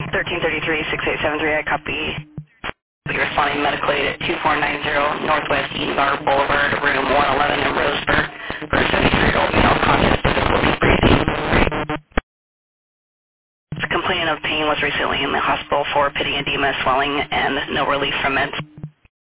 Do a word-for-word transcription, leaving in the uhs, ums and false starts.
thirteen thirty-three, six eight seven three, I copy. Be responding medical aid at two four nine zero Northwest Edengar Boulevard, room one eleven in Roseburg, for a seventy-three-year-old male conscious difficulty breathing. Complaint of pain was recently in the hospital for pitting edema, swelling, and no relief from it.